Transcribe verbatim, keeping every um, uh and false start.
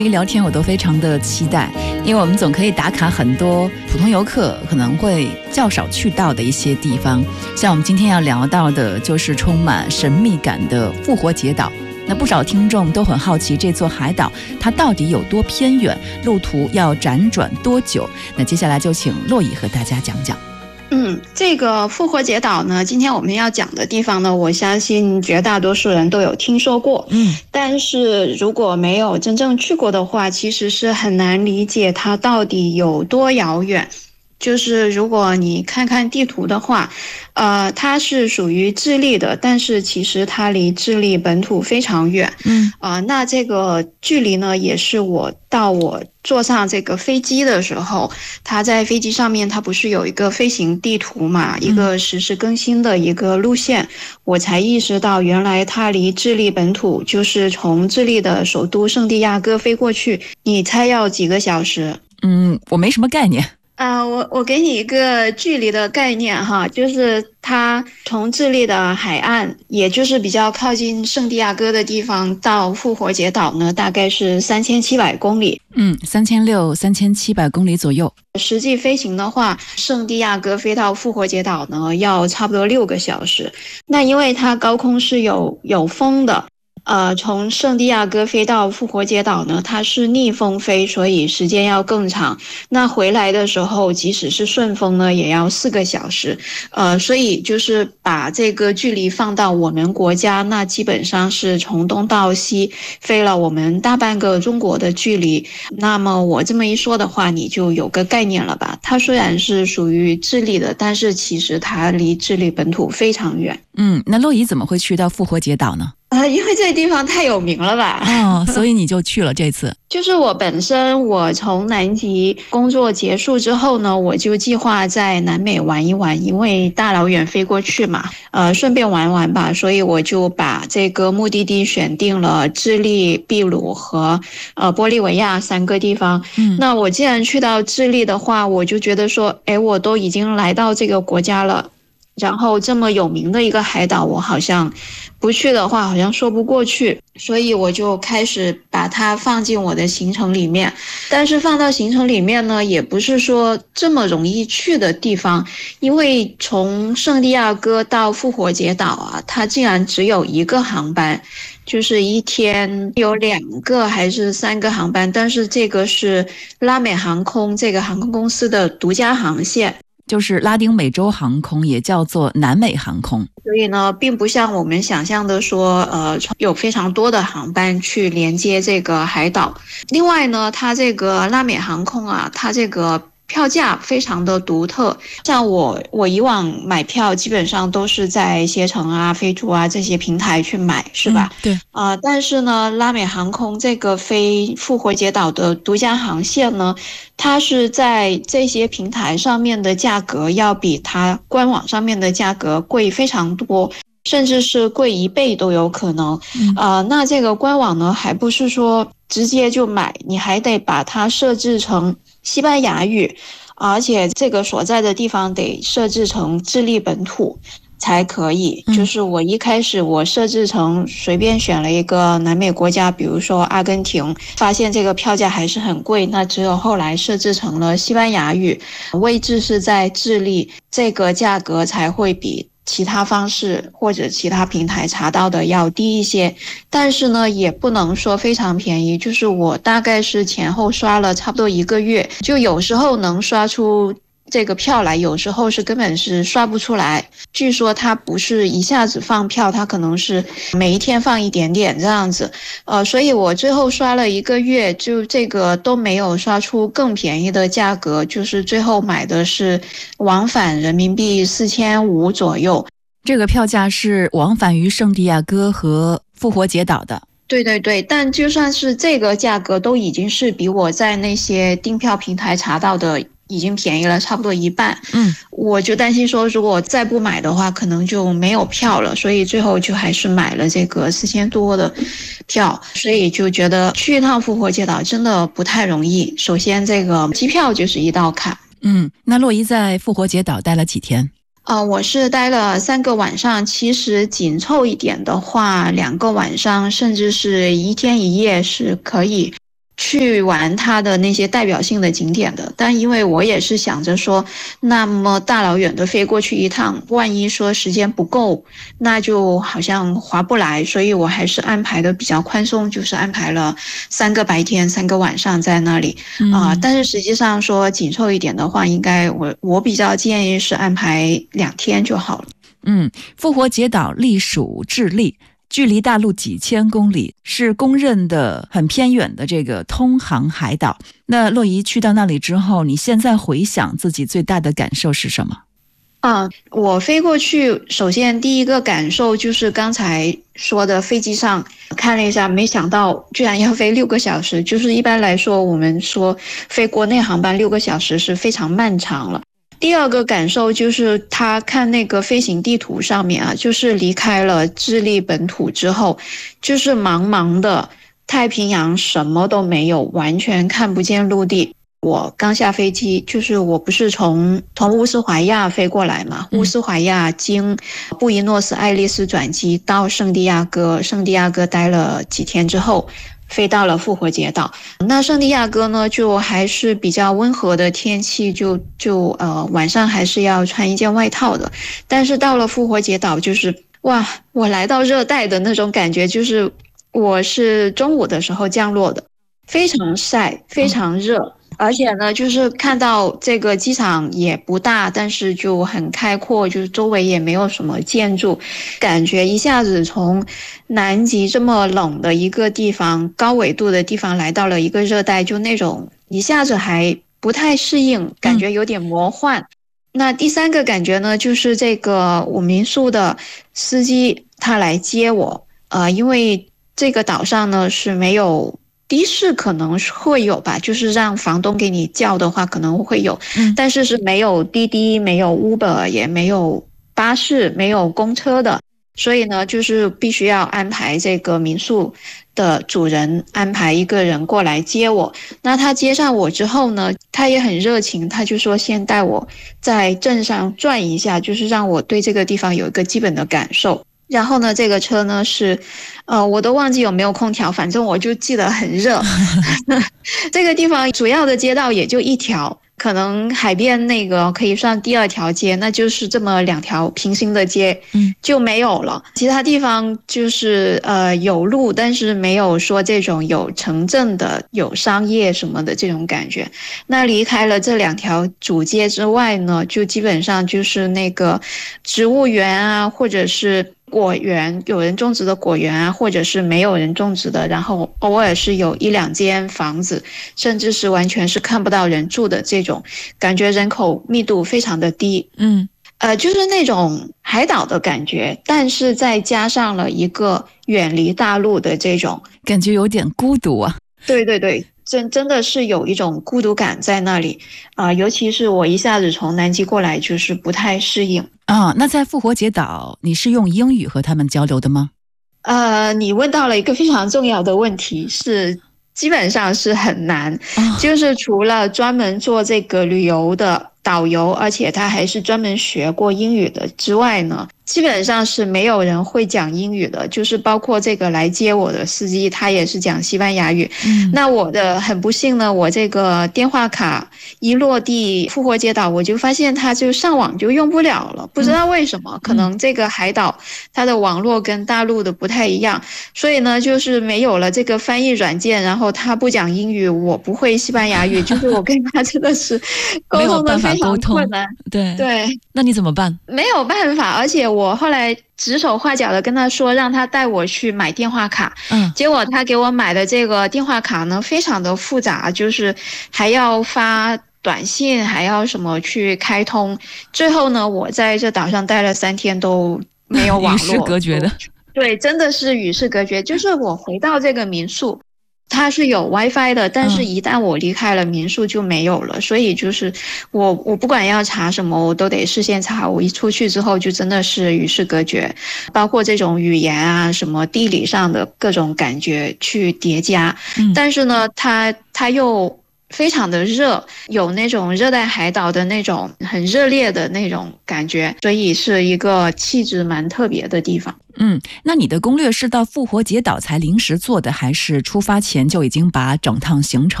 一聊天我都非常的期待，因为我们总可以打卡很多普通游客可能会较少去到的一些地方，像我们今天要聊到的就是充满神秘感的复活节岛。那不少听众都很好奇这座海岛它到底有多偏远，路途要辗转多久。那接下来就请洛伊和大家讲讲。 嗯，这个复活节岛呢，今天我们要讲的地方呢，我相信绝大多数人都有听说过。嗯，但是如果没有真正去过的话，其实是很难理解它到底有多遥远。就是如果你看看地图的话，呃，它是属于智利的，但是其实它离智利本土非常远。嗯，啊、呃，那这个距离呢，也是我到我坐上这个飞机的时候，它在飞机上面，它不是有一个飞行地图嘛，一个实时更新的一个路线，我才意识到原来它离智利本土，就是从智利的首都圣地亚哥飞过去，你猜要几个小时？ 嗯，我没什么概念。 啊、呃，我我给你一个距离的概念哈，就是它从智利的海岸，也就是比较靠近圣地亚哥的地方，到复活节岛呢，大概是三千七百公里。 嗯，三千六、三千七百公里左右。 实际飞行的话，圣地亚哥飞到复活节岛呢，要差不多六个小时。那因为它高空是有有风的。呃，从圣地亚哥飞到复活节岛呢，它是逆风飞，所以时间要更长。那回来的时候，即使是顺风呢，也要四个小时。呃，所以就是把这个距离放到我们国家，那基本上是从东到西飞了我们大半个中国的距离。那么我这么一说的话，你就有个概念了吧？它虽然是属于智利的，但是其实它离智利本土非常远。 嗯，那洛伊怎么会去到复活节岛呢？ 呃，因为这个地方太有名了吧？ 哦，所以你就去了这次。 就是我本身，我从南极工作结束之后呢，我就计划在南美玩一玩，因为大老远飞过去嘛，呃，顺便玩玩吧，所以我就把这个目的地选定了智利、秘鲁和呃玻利维亚三个地方。嗯，那我既然去到智利的话，我就觉得说，哎，我都已经来到这个国家了。然后这么有名的一个海岛，我好像不去的话好像说不过去，所以我就开始把它放进我的行程里面。但是放到行程里面呢，也不是说这么容易去的地方，因为从圣地亚哥到复活节岛啊，它竟然只有一个航班，就是一天有两个还是三个航班，但是这个是拉美航空这个航空公司的独家航线。 就是拉丁美洲航空，也叫做南美航空， 所以呢，并不像我们想象的说，呃，有非常多的航班去连接这个海岛。另外呢，它这个拉美航空啊，它这个票价非常的独特，像我我以往买票基本上都是在携程啊、飞猪啊这些平台去买，是吧？ 嗯、对。 呃，但是呢，拉美航空这个飞复活节岛的独家航线呢，它是在这些平台上面的价格要比它官网上面的价格贵非常多，甚至是贵一倍都有可能。嗯、呃，那这个官网呢，还不是说直接就买，你还得把它设置成西班牙语，而且这个所在的地方得设置成智利本土才可以。就是我一开始我设置成随便选了一个南美国家，比如说阿根廷，发现这个票价还是很贵，那只有后来设置成了西班牙语，位置是在智利，这个价格才会比其他方式或者其他平台查到的要低一些，但是呢也不能说非常便宜，就是我大概是前后刷了差不多一个月，就有时候能刷出这个票来，有时候是根本是刷不出来。据说它不是一下子放票，它可能是每一天放一点点这样子。呃，所以我最后刷了一个月，就这个都没有刷出更便宜的价格，就是最后买的是往返人民币四千五左右。 这个票价是往返于圣地亚哥和复活节岛的。 对对对，但就算是这个价格，都已经是比我在那些订票平台查到的已经便宜了差不多一半。嗯，我就担心说，如果再不买的话，可能就没有票了，所以最后就还是买了这个四千多的票。所以就觉得去一趟复活节岛真的不太容易。首先，这个机票就是一道坎。 嗯，那洛伊在复活节岛待了几天？ 呃，我是待了三个晚上，其实紧凑一点的话，两个晚上甚至是一天一夜是可以。 去玩它的那些代表性的景点的，但因为我也是想着说，那么大老远的飞过去一趟，万一说时间不够，那就好像划不来，所以我还是安排的比较宽松，就是安排了三个白天三个晚上在那里啊、呃。但是实际上说紧凑一点的话，应该我我比较建议是安排两天就好了。 嗯，复活节岛隶属智利，距离大陆几千公里，是公认的很偏远的这个通航海岛。那洛仪去到那里之后，你现在回想自己最大的感受是什么？ 啊，我飞过去，首先第一个感受就是刚才说的，飞机上看了一下，没想到居然要飞六个小时。就是一般来说，我们说飞国内航班六个小时是非常漫长了。第二个感受就是他看那个飞行地图上面啊，就是离开了智利本土之后，就是茫茫的太平洋，什么都没有，完全看不见陆地。我刚下飞机，就是我不是从从乌斯怀亚飞过来嘛，乌斯怀亚经布宜诺斯艾利斯转机到圣地亚哥，圣地亚哥待了几天之后，飞到了复活节岛。那圣地亚哥呢，就还是比较温和的天气，就就呃晚上还是要穿一件外套的。但是到了复活节岛，就是哇，我来到热带的那种感觉，就是我是中午的时候降落的，非常晒，非常热。而且呢，就是看到这个机场也不大，但是就很开阔，就是周围也没有什么建筑，感觉一下子从南极这么冷的一个地方，高纬度的地方来到了一个热带，就那种一下子还不太适应，感觉有点魔幻。嗯、那第三个感觉呢，就是这个我民宿的司机他来接我，呃，因为这个岛上呢是没有。的士可能会有吧，就是让房东给你叫的话可能会有，嗯、但是是没有滴滴，没有 Uber， 也没有巴士，没有公车的，所以呢，就是必须要安排这个民宿的主人安排一个人过来接我。那他接上我之后呢，他也很热情，他就说先带我在镇上转一下，就是让我对这个地方有一个基本的感受。然后呢，这个车呢是，呃，我都忘记有没有空调，反正我就记得很热。这个地方主要的街道也就一条，可能海边那个可以算第二条街，那就是这么两条平行的街，嗯，就没有了。其他地方就是呃有路，但是没有说这种有城镇的、有商业什么的这种感觉。那离开了这两条主街之外呢，就基本上就是那个植物园啊，或者是果园，有人种植的果园啊，或者是没有人种植的，然后偶尔是有一两间房子，甚至是完全是看不到人住的这种，感觉人口密度非常的低。嗯，呃，就是那种海岛的感觉，但是再加上了一个远离大陆的这种感觉，有点孤独啊。 对对对。真真的是有一种孤独感在那里啊、呃，尤其是我一下子从南极过来，就是不太适应啊。那在复活节岛，你是用英语和他们交流的吗？ 呃，你问到了一个非常重要的问题，是基本上是很难，哦、就是除了专门做这个旅游的导游，而且他还是专门学过英语的之外呢，基本上是没有人会讲英语的，就是包括这个来接我的司机，他也是讲西班牙语。嗯、那我的很不幸呢，我这个电话卡一落地复活节岛，我就发现它就上网就用不了了，不知道为什么，嗯、可能这个海岛它的网络跟大陆的不太一样，所以呢，就是没有了这个翻译软件，然后他不讲英语，我不会西班牙语，就是我跟他真的是沟通的非常困难。 对对， 那你怎么办？ 没有办法，而且我后来指手画脚的跟他说，让他带我去买电话卡。嗯，结果他给我买的这个电话卡呢，非常的复杂，就是还要发短信，还要什么去开通。最后呢，我在这岛上待了三天都没有网络， 与世隔绝的。 对，真的是与世隔绝。就是我回到这个民宿，它是有 WiFi 的，但是一旦我离开了民宿就没有了，嗯、所以就是我我不管要查什么，我都得事先查。我一出去之后就真的是与世隔绝，包括这种语言啊、什么地理上的各种感觉去叠加。嗯、但是呢，它它又非常的热，有那种热带海岛的那种很热烈的那种感觉，所以是一个气质蛮特别的地方。 嗯，那你的攻略是到复活节岛才临时做的，还是出发前就已经把整趟行程